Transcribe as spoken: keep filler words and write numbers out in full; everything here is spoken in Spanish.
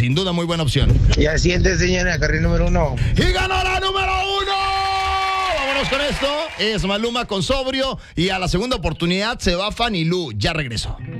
sin duda muy buena opción. Y al siguiente, señora, carril número uno. ¡Y ganó la número uno! Vámonos con esto. Es Maluma con Sobrio. Y a la segunda oportunidad se va Fanny Lu. Ya regresó.